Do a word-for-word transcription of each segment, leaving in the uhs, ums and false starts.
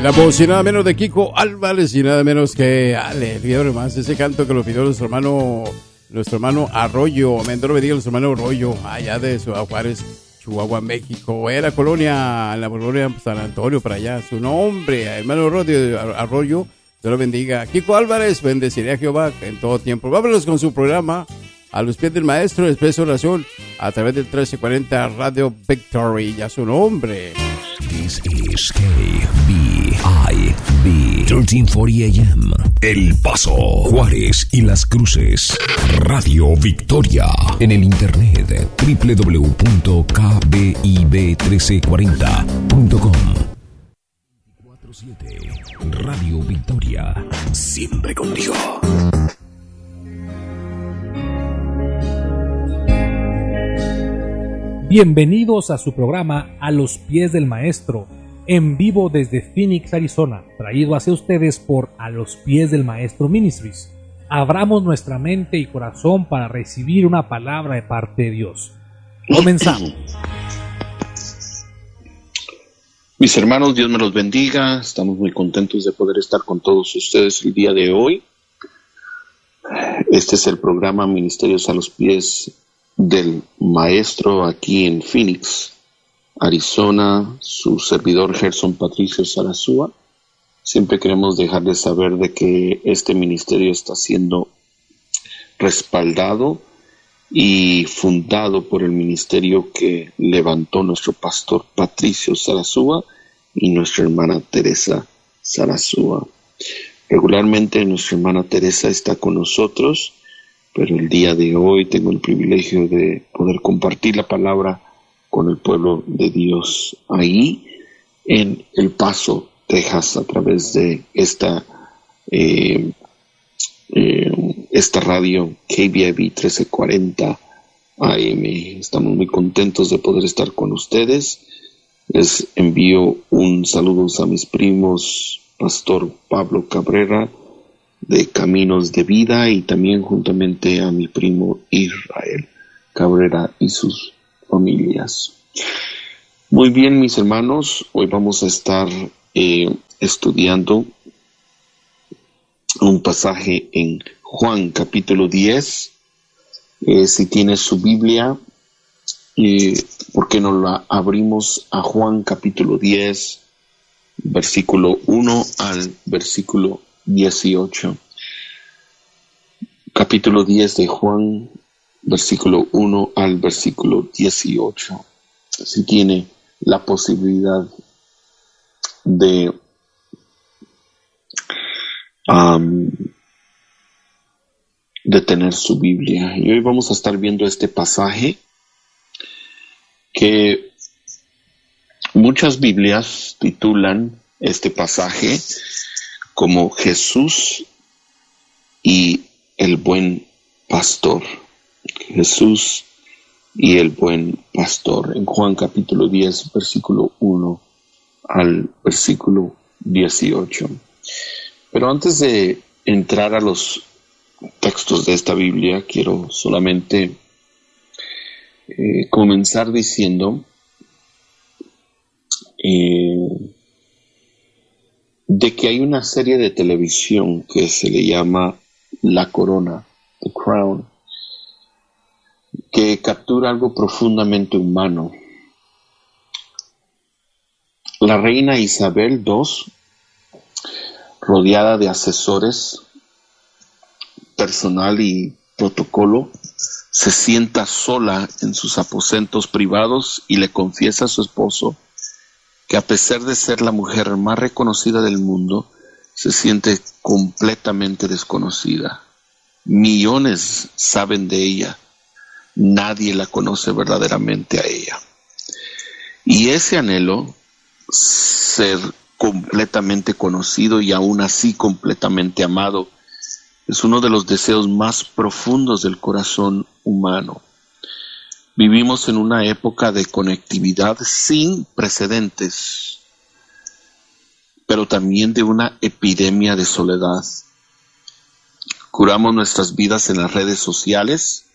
La voz y nada menos de Kiko Álvarez y nada menos que Ale, fíjate más ese canto que lo pidió nuestro hermano, nuestro hermano Arroyo, Mendoro bendiga nuestro hermano Arroyo, allá de Ciudad Juárez, Chihuahua, México, era colonia, en la colonia San Antonio, para allá, su nombre, hermano Arroyo, Arroyo, Dios lo bendiga. Kiko Álvarez, bendeciré a Jehová en todo tiempo. Vámonos con su programa, A los pies del maestro, Expreso Oración, a través del trece cuarenta Radio Victory, ya su nombre. This is K B I B trece cuarenta A M. El Paso, Juárez y Las Cruces. Radio Victoria. En el internet doble u doble u doble u punto k b i b trece cuarenta punto com. veinticuatro siete Radio Victoria. Siempre contigo. Bienvenidos a su programa A los pies del maestro, en vivo desde Phoenix, Arizona, traído hacia ustedes por A los pies del maestro Ministries. Abramos nuestra mente y corazón para recibir una palabra de parte de Dios. Comenzamos. Mis hermanos, Dios me los bendiga. Estamos muy contentos de poder estar con todos ustedes el día de hoy. Este es el programa Ministerios a los pies del maestro aquí en Phoenix, Arizona, su servidor Gerson Patricio Sarasúa. Siempre queremos dejarles saber de que este ministerio está siendo respaldado y fundado por el ministerio que levantó nuestro pastor Patricio Sarasúa y nuestra hermana Teresa Sarasúa. Regularmente nuestra hermana Teresa está con nosotros, pero el día de hoy tengo el privilegio de poder compartir la palabra con el pueblo de Dios ahí en El Paso, Texas, a través de esta eh, eh, esta radio K B I B trece cuarenta A M. Estamos muy contentos de poder estar con ustedes. Les envío un saludo a mis primos, Pastor Pablo Cabrera, de Caminos de Vida, y también juntamente a mi primo Israel Cabrera y sus familias. Muy bien, mis hermanos, hoy vamos a estar eh, estudiando un pasaje en Juan capítulo diez. Eh, si tienes su Biblia, eh, ¿por qué no la abrimos a Juan capítulo diez, versículo uno al versículo dieciocho? Capítulo diez de Juan, versículo uno al versículo dieciocho. Si tiene la posibilidad de um, de tener su Biblia. Y hoy vamos a estar viendo este pasaje que muchas Biblias titulan este pasaje como Jesús y el buen pastor. Jesús y el buen pastor. En Juan capítulo diez, versículo uno al versículo dieciocho. Pero antes de entrar a los textos de esta Biblia, quiero solamente eh, comenzar diciendo eh, de que hay una serie de televisión que se le llama La Corona, The Crown, que captura algo profundamente humano. La reina Isabel segunda, rodeada de asesores, personal y protocolo, se sienta sola en sus aposentos privados y le confiesa a su esposo que a pesar de ser la mujer más reconocida del mundo, se siente completamente desconocida. Millones saben de ella, nadie la conoce verdaderamente a ella. Y ese anhelo, ser completamente conocido y aún así completamente amado, es uno de los deseos más profundos del corazón humano. Vivimos en una época de conectividad sin precedentes, pero también de una epidemia de soledad. Curamos nuestras vidas en las redes sociales,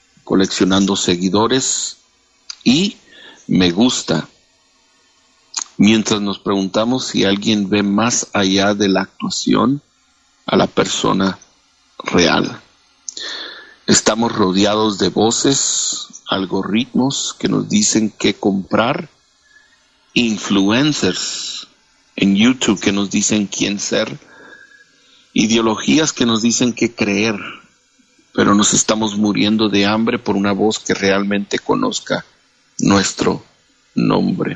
coleccionando seguidores y me gusta mientras nos preguntamos si alguien ve más allá de la actuación a la persona real. Estamos rodeados de voces, algoritmos que nos dicen qué comprar, influencers en YouTube que nos dicen quién ser, ideologías que nos dicen qué creer, pero nos estamos muriendo de hambre por una voz que realmente conozca nuestro nombre.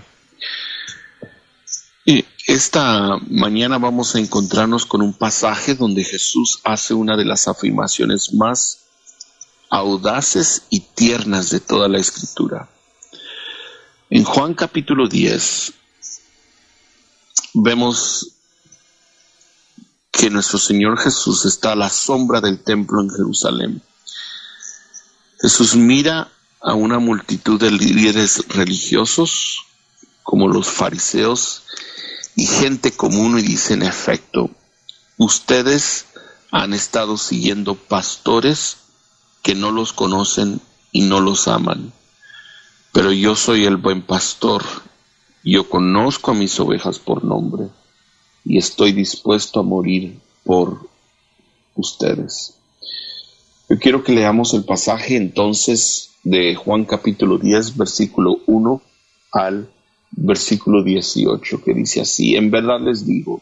Y esta mañana vamos a encontrarnos con un pasaje donde Jesús hace una de las afirmaciones más audaces y tiernas de toda la Escritura. En Juan capítulo diez vemos que nuestro Señor Jesús está a la sombra del templo en Jerusalén. Jesús mira a una multitud de líderes religiosos como los fariseos y gente común y dice, en efecto, ustedes han estado siguiendo pastores que no los conocen y no los aman. Pero yo soy el buen pastor, yo conozco a mis ovejas por nombre y estoy dispuesto a morir por ustedes. Yo quiero que leamos el pasaje entonces de Juan capítulo diez, versículo uno al versículo dieciocho, que dice así: en verdad les digo,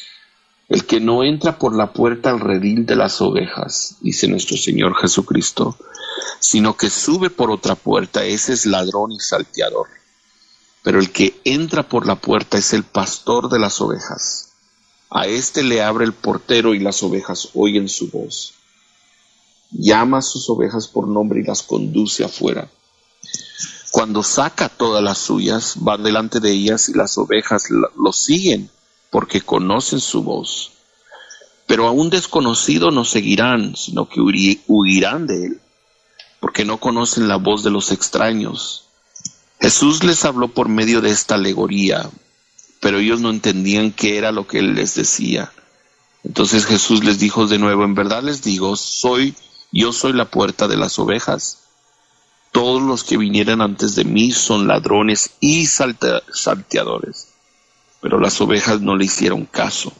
el que no entra por la puerta al redil de las ovejas, dice nuestro Señor Jesucristo, sino que sube por otra puerta, ese es ladrón y salteador. Pero el que entra por la puerta es el pastor de las ovejas. A éste le abre el portero y las ovejas oyen su voz. Llama a sus ovejas por nombre y las conduce afuera. Cuando saca todas las suyas, va delante de ellas y las ovejas lo siguen porque conocen su voz. Pero a un desconocido no seguirán, sino que huirán de él, porque no conocen la voz de los extraños. Jesús les habló por medio de esta alegoría, pero ellos no entendían qué era lo que él les decía. Entonces Jesús les dijo de nuevo, en verdad les digo, soy, yo soy la puerta de las ovejas. Todos los que vinieran antes de mí son ladrones y salta, salteadores, pero las ovejas no le hicieron caso.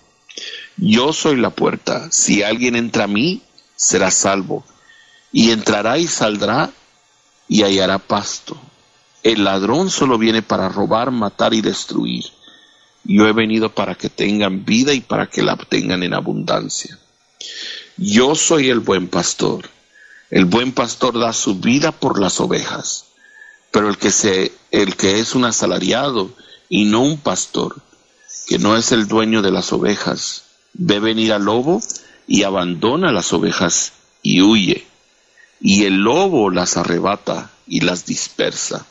Yo soy la puerta, si alguien entra a mí, será salvo, y entrará y saldrá y hallará pasto. El ladrón solo viene para robar, matar y destruir. Yo he venido para que tengan vida y para que la tengan en abundancia. Yo soy el buen pastor. El buen pastor da su vida por las ovejas, pero el que, se, el que es un asalariado y no un pastor, que no es el dueño de las ovejas, ve venir al lobo y abandona las ovejas y huye, y el lobo las arrebata y las dispersa.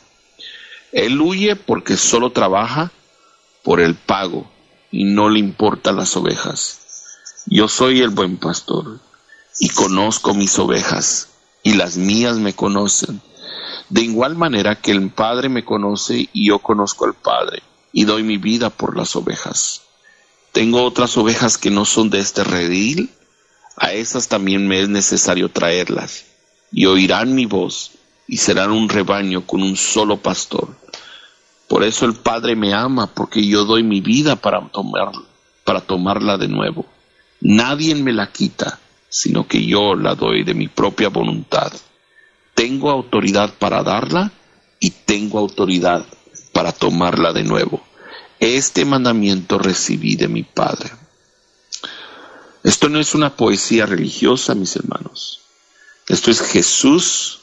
Él huye porque solo trabaja por el pago y no le importan las ovejas. Yo soy el buen pastor y conozco mis ovejas, y las mías me conocen. De igual manera que el Padre me conoce y yo conozco al Padre, y doy mi vida por las ovejas. Tengo otras ovejas que no son de este redil, a esas también me es necesario traerlas, y oirán mi voz, y serán un rebaño con un solo pastor. Por eso el Padre me ama, porque yo doy mi vida para, tomar, para tomarla de nuevo. Nadie me la quita, sino que yo la doy de mi propia voluntad. Tengo autoridad para darla y tengo autoridad para tomarla de nuevo. Este mandamiento recibí de mi Padre. Esto no es una poesía religiosa, mis hermanos. Esto es Jesús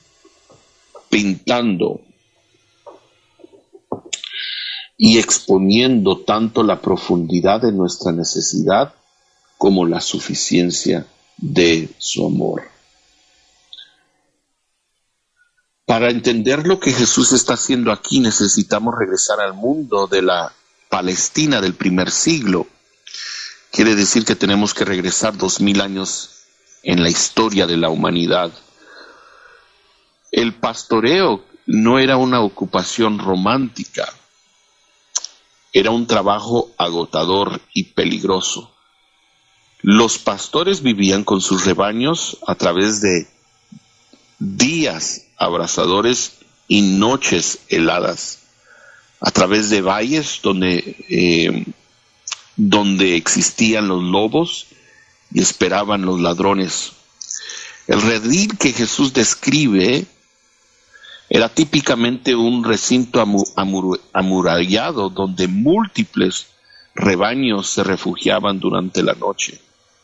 pintando y exponiendo tanto la profundidad de nuestra necesidad como la suficiencia de su amor. Para entender lo que Jesús está haciendo aquí, necesitamos regresar al mundo de la Palestina del primer siglo. Quiere decir que tenemos que regresar dos mil años en la historia de la humanidad. El pastoreo no era una ocupación romántica, era un trabajo agotador y peligroso. Los pastores vivían con sus rebaños a través de días abrasadores y noches heladas. a través de valles donde, eh, donde existían los lobos y esperaban los ladrones. El redil que Jesús describe era típicamente un recinto amurallado donde múltiples rebaños se refugiaban durante la noche.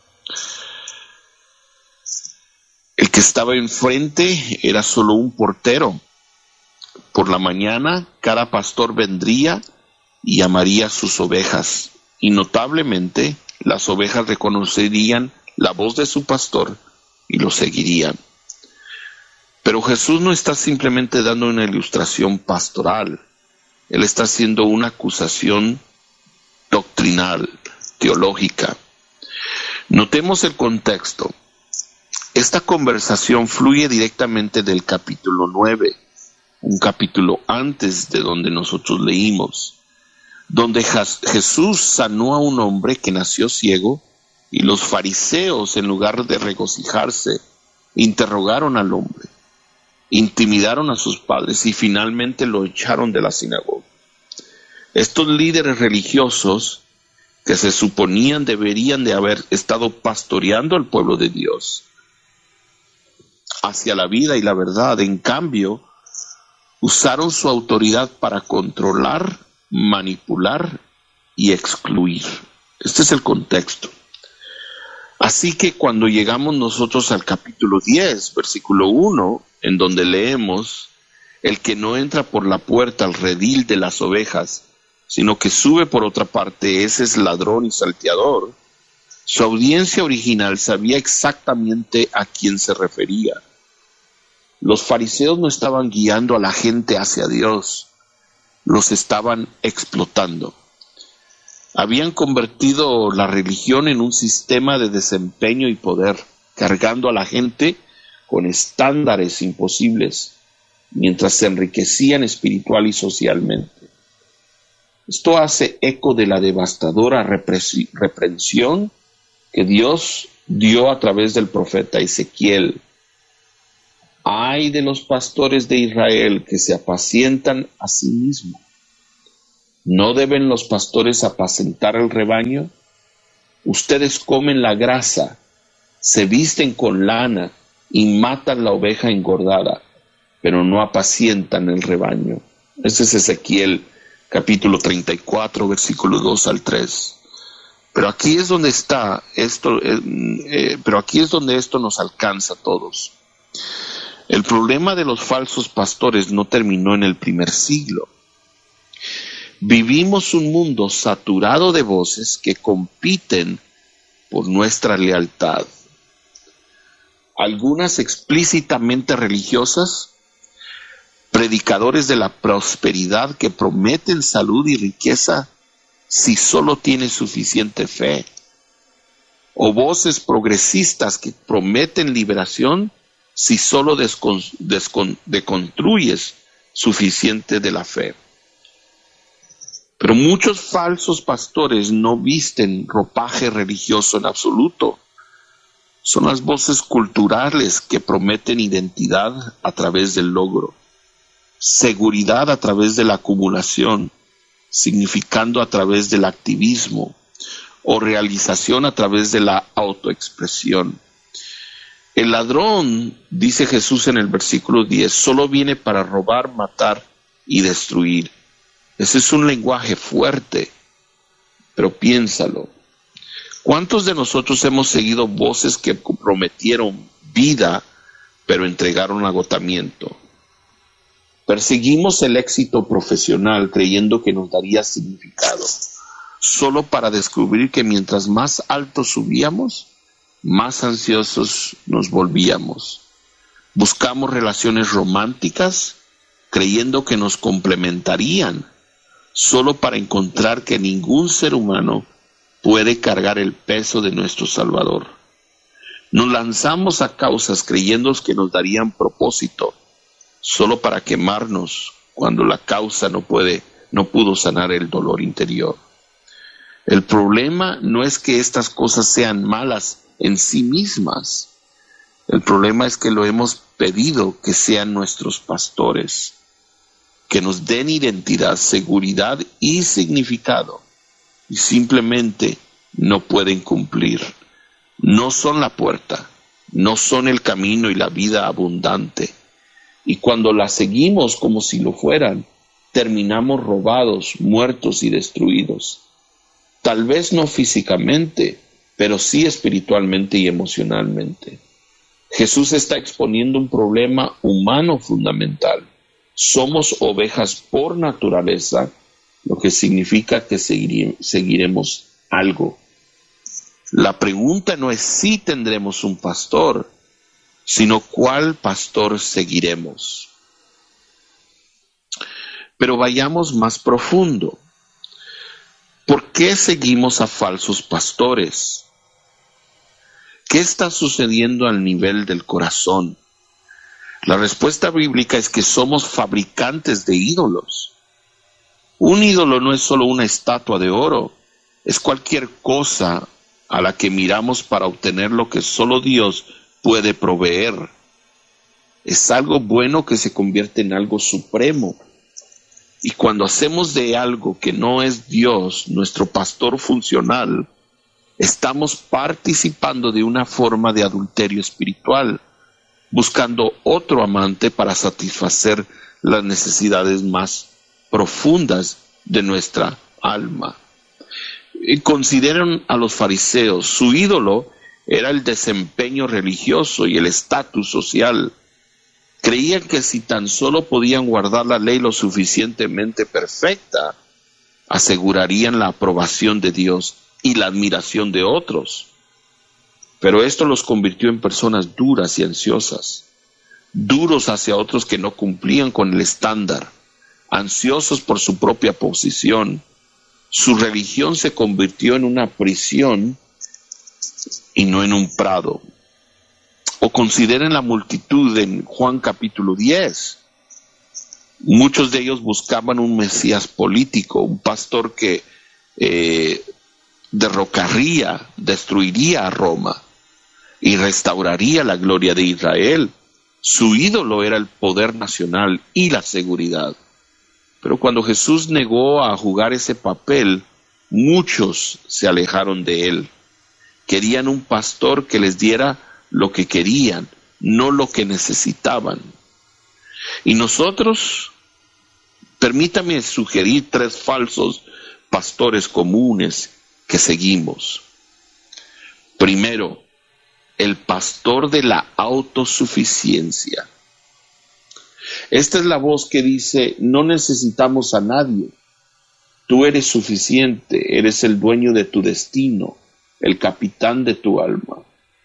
El que estaba enfrente era solo un portero. Por la mañana, cada pastor vendría y llamaría a sus ovejas, y notablemente las ovejas reconocerían la voz de su pastor y lo seguirían. Pero Jesús no está simplemente dando una ilustración pastoral. Él está haciendo una acusación doctrinal, teológica. Notemos el contexto. Esta conversación fluye directamente del capítulo nueve, un capítulo antes de donde nosotros leímos, donde Jesús sanó a un hombre que nació ciego, y los fariseos, en lugar de regocijarse, interrogaron al hombre, intimidaron a sus padres y finalmente lo echaron de la sinagoga. Estos líderes religiosos, que se suponían deberían de haber estado pastoreando al pueblo de Dios hacia la vida y la verdad, en cambio, usaron su autoridad para controlar, manipular y excluir. Este es el contexto. Así que cuando llegamos nosotros al capítulo diez, versículo uno, en donde leemos: el que no entra por la puerta al redil de las ovejas, sino que sube por otra parte, ese es ladrón y salteador. Su audiencia original sabía exactamente a quién se refería. Los fariseos no estaban guiando a la gente hacia Dios, los estaban explotando. Habían convertido la religión en un sistema de desempeño y poder, cargando a la gente con estándares imposibles, mientras se enriquecían espiritual y socialmente. Esto hace eco de la devastadora reprensión que Dios dio a través del profeta Ezequiel. Ay de los pastores de Israel que se apacientan a sí mismos. ¿No deben los pastores apacentar el rebaño? Ustedes comen la grasa, se visten con lana y matan la oveja engordada, pero no apacientan el rebaño. Ese es Ezequiel capítulo treinta y cuatro, versículo dos al tres. Pero aquí es donde está esto, eh, eh, pero aquí es donde esto nos alcanza a todos. El problema de los falsos pastores no terminó en el primer siglo. Vivimos un mundo saturado de voces que compiten por nuestra lealtad. Algunas explícitamente religiosas, predicadores de la prosperidad que prometen salud y riqueza si solo tienes suficiente fe, o voces progresistas que prometen liberación si solo descon, descon, deconstruyes suficiente de la fe. Pero muchos falsos pastores no visten ropaje religioso en absoluto. Son las voces culturales que prometen identidad a través del logro, seguridad a través de la acumulación, significando a través del activismo, o realización a través de la autoexpresión. El ladrón, dice Jesús en el versículo diez, solo viene para robar, matar y destruir. Ese es un lenguaje fuerte, pero piénsalo. ¿Cuántos de nosotros hemos seguido voces que prometieron vida, pero entregaron agotamiento? Perseguimos el éxito profesional creyendo que nos daría significado, solo para descubrir que mientras más alto subíamos, más ansiosos nos volvíamos. Buscamos relaciones románticas creyendo que nos complementarían, solo para encontrar que ningún ser humano puede cargar el peso de nuestro Salvador. Nos lanzamos a causas creyendo que nos darían propósito, solo para quemarnos cuando la causa no puede, no pudo sanar el dolor interior. El problema no es que estas cosas sean malas en sí mismas. El problema es que lo hemos pedido que sean nuestros pastores, que nos den identidad, seguridad y significado, y simplemente no pueden cumplir. No son la puerta, no son el camino y la vida abundante. Y cuando la seguimos como si lo fueran, terminamos robados, muertos y destruidos. Tal vez no físicamente, pero sí espiritualmente y emocionalmente. Jesús está exponiendo un problema humano fundamental. Somos ovejas por naturaleza, lo que significa que seguire- seguiremos algo. La pregunta no es si tendremos un pastor, sino cuál pastor seguiremos. Pero vayamos más profundo. ¿Por qué seguimos a falsos pastores? ¿Qué está sucediendo al nivel del corazón? La respuesta bíblica es que somos fabricantes de ídolos. Un ídolo no es solo una estatua de oro, es cualquier cosa a la que miramos para obtener lo que solo Dios puede proveer. Es algo bueno que se convierte en algo supremo. Y cuando hacemos de algo que no es Dios nuestro pastor funcional, estamos participando de una forma de adulterio espiritual, buscando otro amante para satisfacer las necesidades más profundas de nuestra alma. Y consideren a los fariseos. Su ídolo era el desempeño religioso y el estatus social. Creían que si tan solo podían guardar la ley lo suficientemente perfecta, asegurarían la aprobación de Dios y la admiración de otros. Pero esto los convirtió en personas duras y ansiosas, duros hacia otros que no cumplían con el estándar, ansiosos por su propia posición. Su religión se convirtió en una prisión y no en un prado. O consideren la multitud en Juan capítulo diez. Muchos de ellos buscaban un Mesías político, un pastor que eh, derrocaría, destruiría a Roma y restauraría la gloria de Israel. Su ídolo era el poder nacional y la seguridad. Pero cuando Jesús negó a jugar ese papel, muchos se alejaron de él. Querían un pastor que les diera lo que querían, no lo que necesitaban. Y nosotros, permítame sugerir tres falsos pastores comunes que seguimos. Primero, el pastor de la autosuficiencia. Esta es la voz que dice: no necesitamos a nadie. Tú eres suficiente, eres el dueño de tu destino, el capitán de tu alma.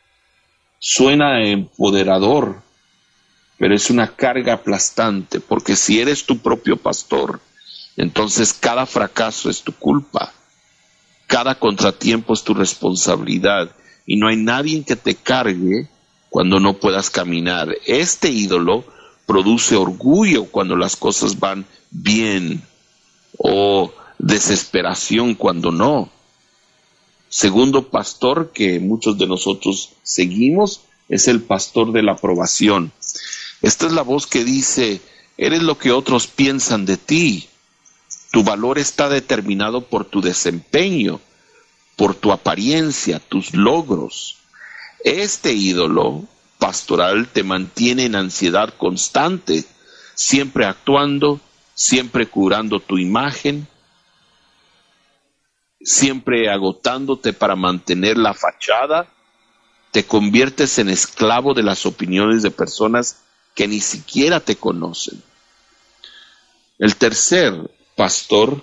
Suena empoderador, pero es una carga aplastante, porque si eres tu propio pastor, entonces cada fracaso es tu culpa, cada contratiempo es tu responsabilidad, y no hay nadie que te cargue cuando no puedas caminar. Este ídolo produce orgullo cuando las cosas van bien, o desesperación cuando no. Segundo pastor que muchos de nosotros seguimos es el pastor de la aprobación. Esta es la voz que dice: eres lo que otros piensan de ti. Tu valor está determinado por tu desempeño, por tu apariencia, tus logros. Este ídolo pastoral te mantiene en ansiedad constante, siempre actuando, siempre curando tu imagen, siempre agotándote para mantener la fachada. Te conviertes en esclavo de las opiniones de personas que ni siquiera te conocen. El tercer pastor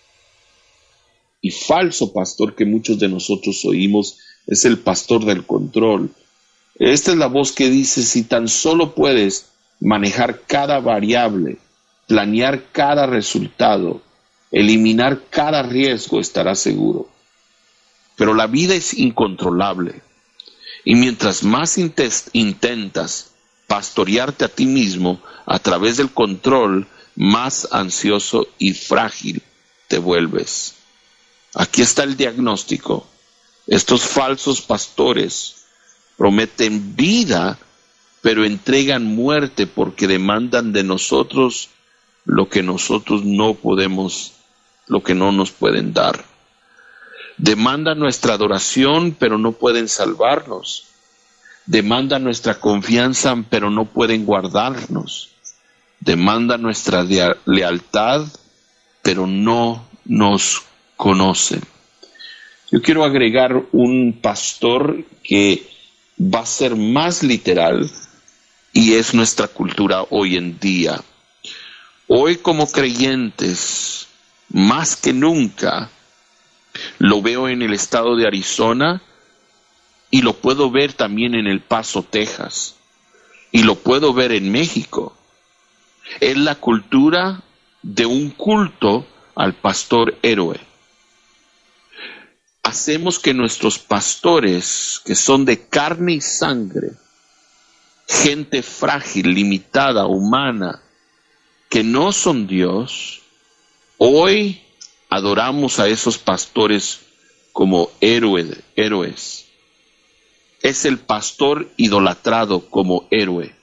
y falso pastor que muchos de nosotros oímos es el pastor del control. Esta es la voz que dice: si tan solo puedes manejar cada variable, planear cada resultado, eliminar cada riesgo, estarás seguro. Pero la vida es incontrolable, y mientras más intentas pastorearte a ti mismo a través del control, más ansioso y frágil te vuelves. Aquí está el diagnóstico. Estos falsos pastores prometen vida, pero entregan muerte porque demandan de nosotros lo que nosotros no podemos, lo que no nos pueden dar. Demanda nuestra adoración, pero no pueden salvarnos. Demanda nuestra confianza, pero no pueden guardarnos. Demanda nuestra lealtad, pero no nos conocen. Yo quiero agregar un pastor que va a ser más literal, y es nuestra cultura hoy en día. Hoy, como creyentes, más que nunca, lo veo en el estado de Arizona y lo puedo ver también en El Paso, Texas, y lo puedo ver en México. Es la cultura de un culto al pastor héroe. Hacemos que nuestros pastores, que son de carne y sangre, gente frágil, limitada, humana, que no son Dios, hoy adoramos a esos pastores como héroes, héroes. Es el pastor idolatrado como héroe.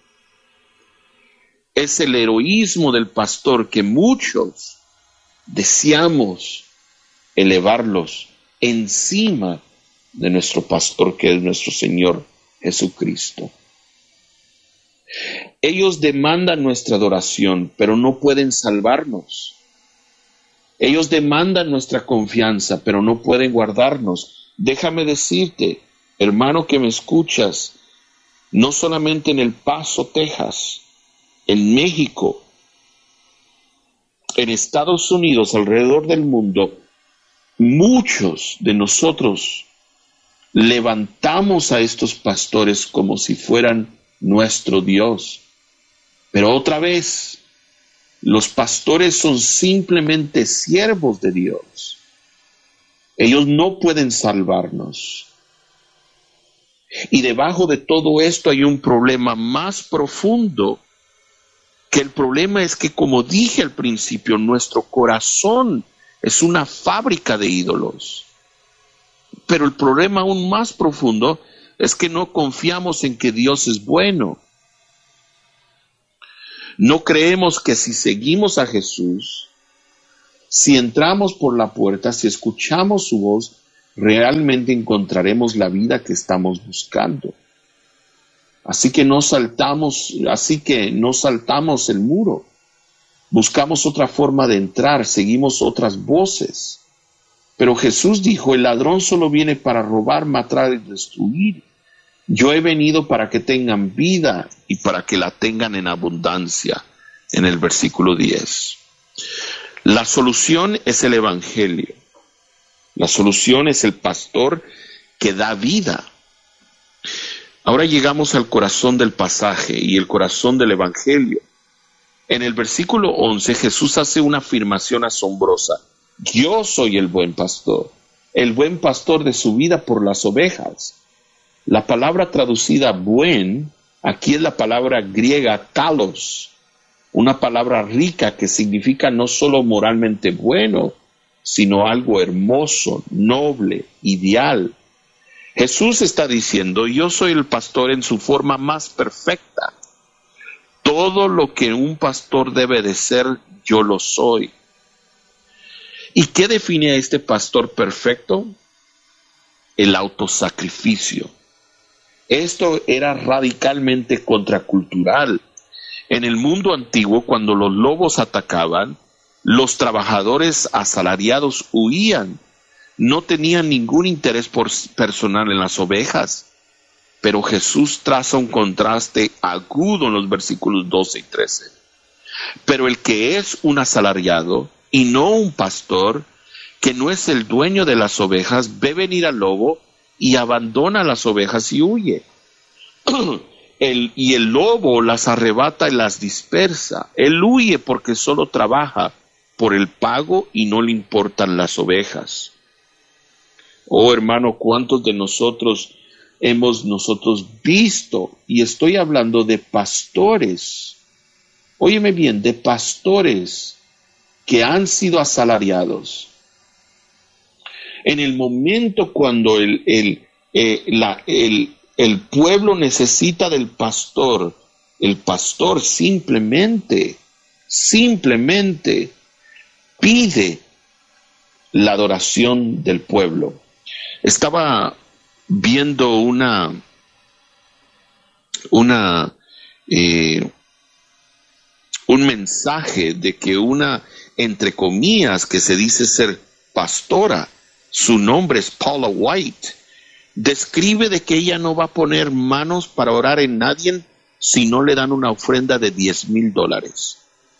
Es el heroísmo del pastor que muchos deseamos elevarlos encima de nuestro pastor, que es nuestro Señor Jesucristo. Ellos demandan nuestra adoración, pero no pueden salvarnos. Ellos demandan nuestra confianza, pero no pueden guardarnos. Déjame decirte, hermano que me escuchas, no solamente en El Paso, Texas, en México, en Estados Unidos, alrededor del mundo, muchos de nosotros levantamos a estos pastores como si fueran nuestro Dios. Pero otra vez, los pastores son simplemente siervos de Dios. Ellos no pueden salvarnos. Y debajo de todo esto hay un problema más profundo, que el problema es que, como dije al principio, nuestro corazón es una fábrica de ídolos. Pero el problema aún más profundo es que no confiamos en que Dios es bueno. No creemos que si seguimos a Jesús, si entramos por la puerta, si escuchamos su voz, realmente encontraremos la vida que estamos buscando. Así que no saltamos, así que no saltamos el muro. Buscamos otra forma de entrar, seguimos otras voces. Pero Jesús dijo, el ladrón solo viene para robar, matar y destruir. Yo he venido para que tengan vida y para que la tengan en abundancia, en el versículo diez. La solución es el Evangelio. La solución es el pastor que da vida. Ahora llegamos al corazón del pasaje y el corazón del Evangelio. En el versículo once, Jesús hace una afirmación asombrosa. Yo soy el buen pastor, el buen pastor de su vida por las ovejas. La palabra traducida buen, aquí es la palabra griega talos, una palabra rica que significa no solo moralmente bueno, sino algo hermoso, noble, ideal. Jesús está diciendo, yo soy el pastor en su forma más perfecta. Todo lo que un pastor debe de ser, yo lo soy. ¿Y qué define a este pastor perfecto? El autosacrificio. Esto era radicalmente contracultural. En el mundo antiguo, cuando los lobos atacaban, los trabajadores asalariados huían. No tenían ningún interés por personal en las ovejas. Pero Jesús traza un contraste agudo en los versículos doce y trece. Pero el que es un asalariado y no un pastor, que no es el dueño de las ovejas, ve venir al lobo y abandona las ovejas y huye. el, y el lobo las arrebata y las dispersa. Él huye porque solo trabaja por el pago y no le importan las ovejas. Oh hermano, ¿cuántos de nosotros hemos nosotros visto? Y estoy hablando de pastores. Óyeme bien, de pastores que han sido asalariados. En el momento cuando el, el, eh, la, el, el pueblo necesita del pastor, el pastor simplemente simplemente pide la adoración del pueblo. Estaba viendo una, una, eh, un mensaje de que una, entre comillas, que se dice ser pastora, su nombre es Paula White, describe de que ella no va a poner manos para orar en nadie si no le dan una ofrenda de diez mil dólares.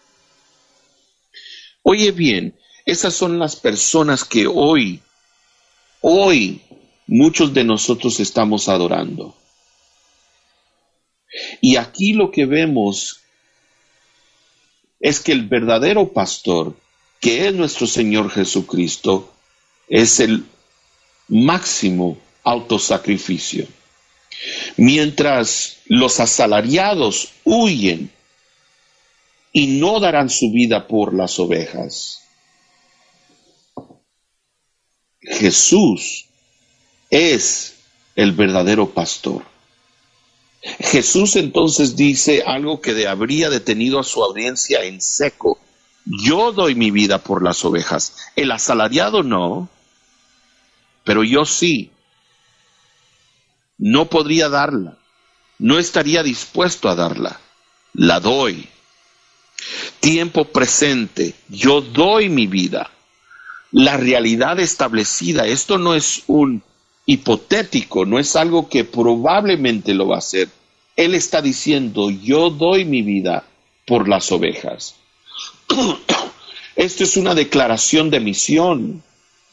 Oye bien, esas son las personas que hoy, hoy, muchos de nosotros estamos adorando. Y aquí lo que vemos es que el verdadero pastor, que es nuestro Señor Jesucristo, es el máximo autosacrificio. Mientras los asalariados huyen y no darán su vida por las ovejas, Jesús es el verdadero pastor. Jesús entonces dice algo que de habría detenido a su audiencia en seco: yo doy mi vida por las ovejas. El asalariado no, pero yo sí. No podría darla, no estaría dispuesto a darla, la doy. Tiempo presente, yo doy mi vida. La realidad establecida, esto no es un hipotético, no es algo que probablemente lo va a hacer. Él está diciendo, yo doy mi vida por las ovejas. Esto es una declaración de misión.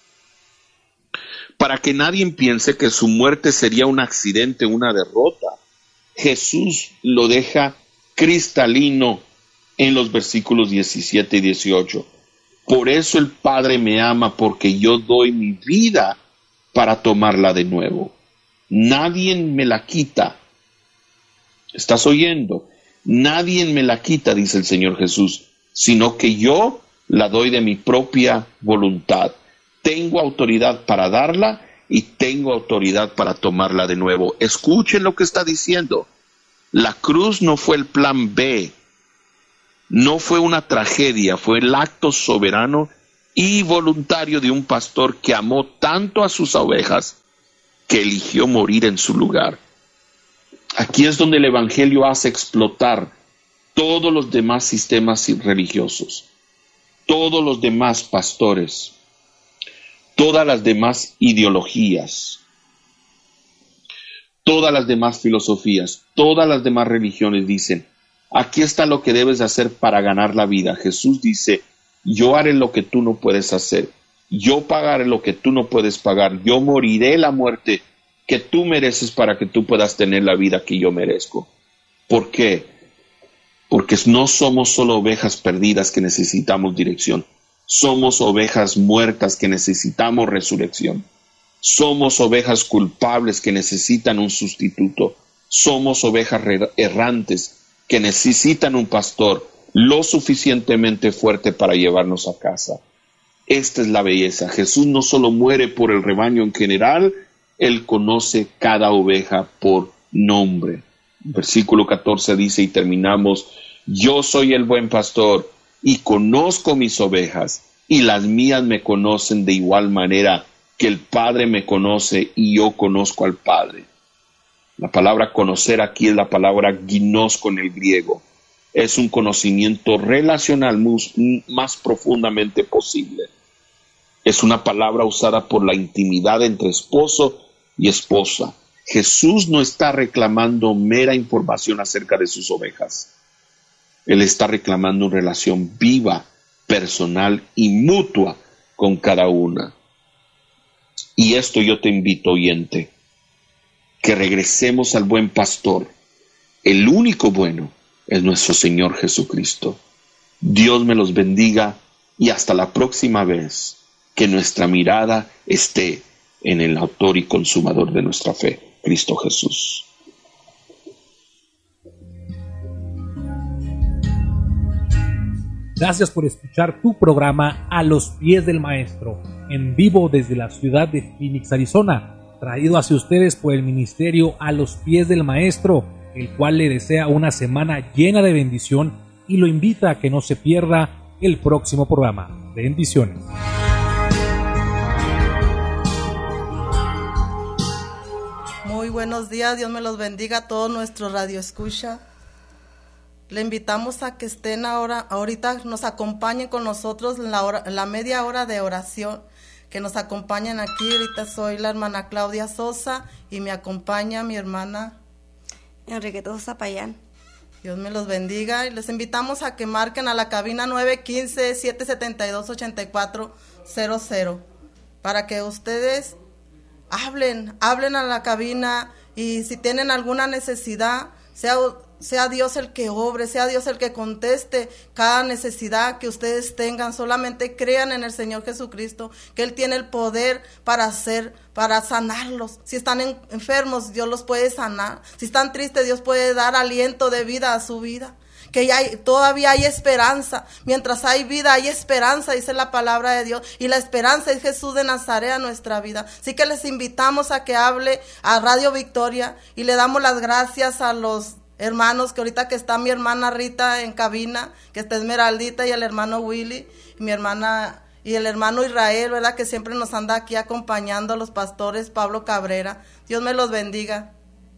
Para que nadie piense que su muerte sería un accidente, una derrota. Jesús lo deja cristalino en los versículos diecisiete y dieciocho. Por eso el Padre me ama, porque yo doy mi vida para tomarla de nuevo. Nadie me la quita. ¿Estás oyendo? Nadie me la quita, dice el Señor Jesús, sino que yo la doy de mi propia voluntad. Tengo autoridad para darla y tengo autoridad para tomarla de nuevo. Escuchen lo que está diciendo. La cruz no fue el plan B, no fue una tragedia, fue el acto soberano y voluntario de un pastor que amó tanto a sus ovejas que eligió morir en su lugar. Aquí es donde el Evangelio hace explotar todos los demás sistemas religiosos, todos los demás pastores, todas las demás ideologías, todas las demás filosofías, todas las demás religiones dicen, aquí está lo que debes hacer para ganar la vida. Jesús dice, yo haré lo que tú no puedes hacer, yo pagaré lo que tú no puedes pagar, yo moriré la muerte que tú mereces para que tú puedas tener la vida que yo merezco. ¿Por qué? Porque no somos solo ovejas perdidas que necesitamos dirección. Somos ovejas muertas que necesitamos resurrección. Somos ovejas culpables que necesitan un sustituto. Somos ovejas errantes que necesitan un pastor lo suficientemente fuerte para llevarnos a casa. Esta es la belleza. Jesús no solo muere por el rebaño en general, Él conoce cada oveja por nombre. Versículo catorce dice, y terminamos, yo soy el buen pastor, y conozco mis ovejas, y las mías me conocen de igual manera que el Padre me conoce y yo conozco al Padre. La palabra conocer aquí es la palabra ginos en el griego. Es un conocimiento relacional más profundamente posible. Es una palabra usada por la intimidad entre esposo y esposa. Jesús no está reclamando mera información acerca de sus ovejas. Él está reclamando una relación viva, personal y mutua con cada una. Y esto yo te invito, oyente, que regresemos al buen pastor. El único bueno es nuestro Señor Jesucristo. Dios me los bendiga y hasta la próxima vez que nuestra mirada esté en el autor y consumador de nuestra fe, Cristo Jesús. Gracias por escuchar tu programa A los Pies del Maestro, en vivo desde la ciudad de Phoenix, Arizona, traído hacia ustedes por el ministerio A los Pies del Maestro, el cual le desea una semana llena de bendición y lo invita a que no se pierda el próximo programa. Bendiciones. Muy buenos días, Dios me los bendiga a todos nuestros radioescucha. Le invitamos a que estén ahora, ahorita nos acompañen con nosotros en la, hora, en la media hora de oración, que nos acompañen aquí. Ahorita soy la hermana Claudia Sosa y me acompaña mi hermana Enriqueta Sosa Payán. Dios me los bendiga y les invitamos a que marquen a la cabina nueve uno cinco, siete siete dos, ocho cuatro cero cero para que ustedes hablen, hablen a la cabina y si tienen alguna necesidad, sea sea Dios el que obre, sea Dios el que conteste cada necesidad que ustedes tengan. Solamente crean en el Señor Jesucristo, que Él tiene el poder para hacer, para sanarlos. Si están en, enfermos, Dios los puede sanar. Si están tristes, Dios puede dar aliento de vida a su vida. Que ya hay, todavía hay esperanza. Mientras hay vida, hay esperanza, dice la palabra de Dios. Y la esperanza es Jesús de Nazaret a nuestra vida. Así que les invitamos a que hable a Radio Victoria y le damos las gracias a los hermanos, que ahorita que está mi hermana Rita en cabina, que está Esmeraldita y el hermano Willy, y mi hermana y el hermano Israel, ¿verdad? Que siempre nos anda aquí acompañando, los pastores Pablo Cabrera. Dios me los bendiga.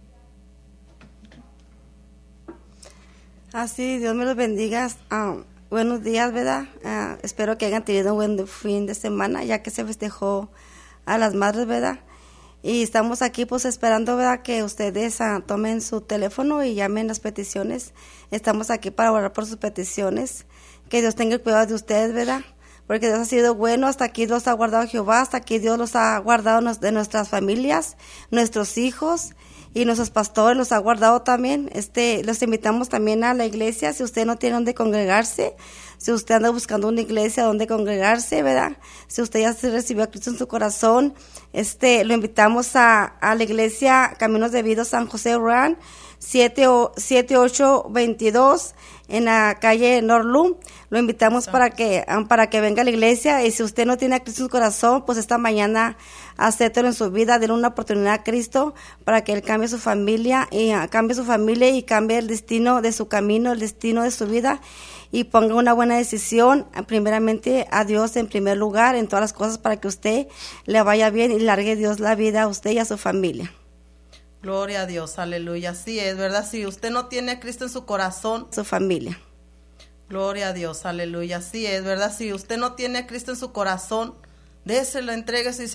Así, Dios me los bendiga. Uh, buenos días, ¿verdad? Uh, espero que hayan tenido un buen fin de semana, ya que se festejó a las madres, ¿verdad? Y estamos aquí pues esperando, ¿verdad?, que ustedes uh, tomen su teléfono y llamen las peticiones. Estamos aquí para orar por sus peticiones. Que Dios tenga el cuidado de ustedes, ¿verdad? Porque Dios ha sido bueno, hasta aquí los ha guardado Jehová, hasta aquí Dios los ha guardado nos, de nuestras familias, nuestros hijos y nuestros pastores los ha guardado también. Este, los invitamos también a la iglesia, si usted no tiene donde congregarse, si usted anda buscando una iglesia donde congregarse, ¿verdad? Si usted ya se recibió a Cristo en su corazón, este, lo invitamos a, a la iglesia Caminos de Vida San José Urán, siete ocho veintidós en la calle Norlum. Lo invitamos para que, para que venga a la iglesia, y si usted no tiene a Cristo en su corazón, pues esta mañana acéptelo en su vida, denle una oportunidad a Cristo para que Él cambie su familia, y uh, cambie su familia y cambie el destino de su camino, el destino de su vida, y ponga una buena decisión, primeramente a Dios en primer lugar en todas las cosas, para que usted le vaya bien y largue Dios la vida a usted y a su familia. Gloria a Dios, aleluya. Así es, ¿verdad? Si usted no tiene a Cristo en su corazón, su familia. Gloria a Dios, aleluya. Así es, ¿verdad? Si usted no tiene a Cristo en su corazón, déselo, entréguese y